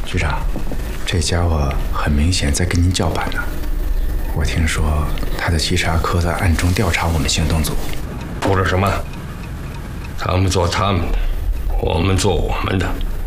局长，这家伙很明显在跟您叫板呢。我听说他的稽查科在暗中调查我们行动组。 图了什么？他们做他们的，我们做我们的。